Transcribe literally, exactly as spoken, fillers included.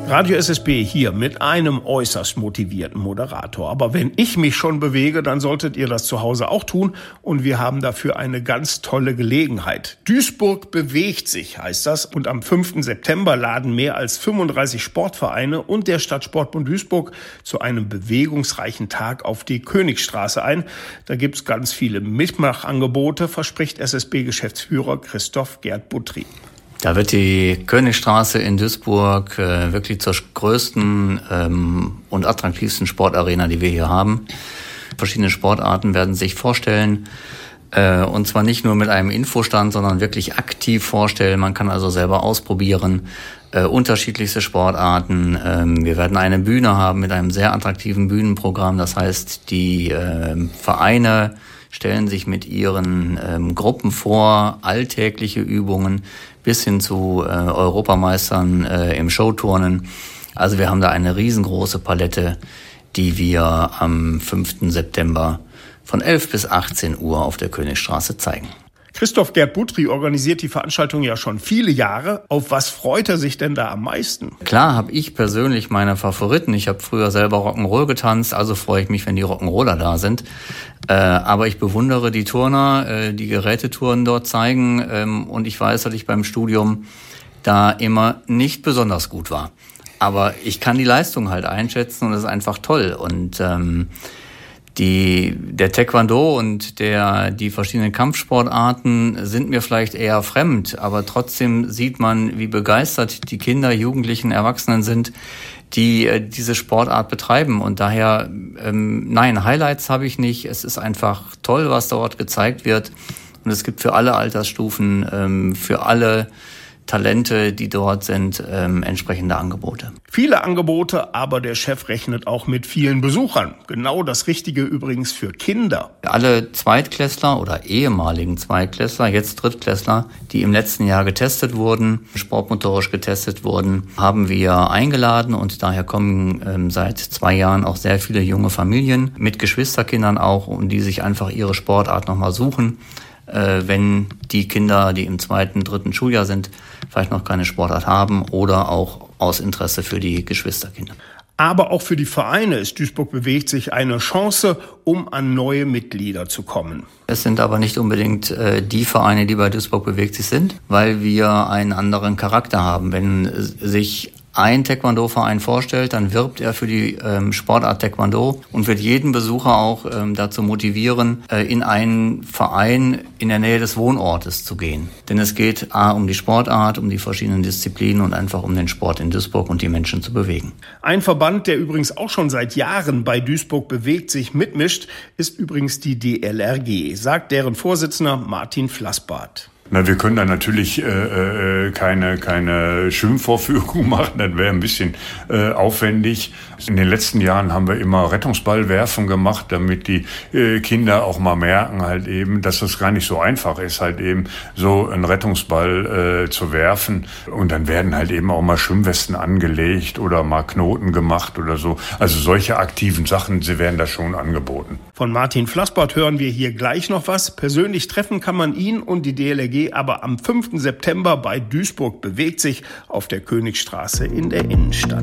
Radio S S B hier mit einem äußerst motivierten Moderator. Aber wenn ich mich schon bewege, dann solltet ihr das zu Hause auch tun. Und wir haben dafür eine ganz tolle Gelegenheit. Duisburg bewegt sich, heißt das. Und am fünften September laden mehr als fünfunddreißig Sportvereine und der Stadtsportbund Duisburg zu einem bewegungsreichen Tag auf die Königstraße ein. Da gibt's ganz viele Mitmachangebote, verspricht S S B-Geschäftsführer Christoph Gerd Buttry. Da wird die Königstraße in Duisburg äh, wirklich zur größten ähm, und attraktivsten Sportarena, die wir hier haben. Verschiedene Sportarten werden sich vorstellen, äh, und zwar nicht nur mit einem Infostand, sondern wirklich aktiv vorstellen. Man kann also selber ausprobieren, äh, unterschiedlichste Sportarten. Ähm, wir werden eine Bühne haben mit einem sehr attraktiven Bühnenprogramm. Das heißt, die äh, Vereine stellen sich mit ihren ähm, Gruppen vor, alltägliche Übungen bis hin zu äh, Europameistern äh, im Showturnen. Also wir haben da eine riesengroße Palette, die wir am fünften September von elf bis achtzehn Uhr auf der Königstraße zeigen. Christoph Gerd Buttry organisiert die Veranstaltung ja schon viele Jahre. Auf was freut er sich denn da am meisten? Klar habe ich persönlich meine Favoriten. Ich habe früher selber Rock'n'Roll getanzt, also freue ich mich, wenn die Rock'n'Roller da sind. Äh, aber ich bewundere die Turner, äh, die Gerätetouren dort zeigen. Ähm, und ich weiß, dass ich beim Studium da immer nicht besonders gut war. Aber ich kann die Leistung halt einschätzen und das ist einfach toll. Und ähm, Die, der Taekwondo und der, die verschiedenen Kampfsportarten sind mir vielleicht eher fremd, aber trotzdem sieht man, wie begeistert die Kinder, Jugendlichen, Erwachsenen sind, die äh, diese Sportart betreiben. Und daher, ähm, nein, Highlights habe ich nicht. Es ist einfach toll, was dort gezeigt wird. Und es gibt für alle Altersstufen, ähm, für alle Talente, die dort sind, ähm, entsprechende Angebote. Viele Angebote, aber der Chef rechnet auch mit vielen Besuchern. Genau das Richtige übrigens für Kinder. Alle Zweitklässler oder ehemaligen Zweitklässler, jetzt Drittklässler, die im letzten Jahr getestet wurden, sportmotorisch getestet wurden, haben wir eingeladen und daher kommen ähm, seit zwei Jahren auch sehr viele junge Familien mit Geschwisterkindern auch, und die sich einfach ihre Sportart nochmal suchen. Wenn die Kinder, die im zweiten, dritten Schuljahr sind, vielleicht noch keine Sportart haben oder auch aus Interesse für die Geschwisterkinder. Aber auch für die Vereine ist Duisburg bewegt sich eine Chance, um an neue Mitglieder zu kommen. Es sind aber nicht unbedingt äh, die Vereine, die bei Duisburg bewegt sich sind, weil wir einen anderen Charakter haben. Wenn sich ein Taekwondo-Verein vorstellt, dann wirbt er für die ähm, Sportart Taekwondo und wird jeden Besucher auch ähm, dazu motivieren, äh, in einen Verein in der Nähe des Wohnortes zu gehen. Denn es geht A, um die Sportart, um die verschiedenen Disziplinen und einfach um den Sport in Duisburg und die Menschen zu bewegen. Ein Verband, der übrigens auch schon seit Jahren bei Duisburg bewegt sich mitmischt, ist übrigens die D L R G, sagt deren Vorsitzender Martin Flassbart. Na, wir können da natürlich äh, äh, keine keine Schwimmvorführung machen, das wäre ein bisschen äh, aufwendig. In den letzten Jahren haben wir immer Rettungsballwerfen gemacht, damit die äh, Kinder auch mal merken halt eben, dass das gar nicht so einfach ist, halt eben so einen Rettungsball äh, zu werfen. Und dann werden halt eben auch mal Schwimmwesten angelegt oder mal Knoten gemacht oder so. Also solche aktiven Sachen, sie werden da schon angeboten. Von Martin Flassbart hören wir hier gleich noch was. Persönlich treffen kann man ihn und die D L R G aber am fünften September bei Duisburg bewegt sich auf der Königstraße in der Innenstadt.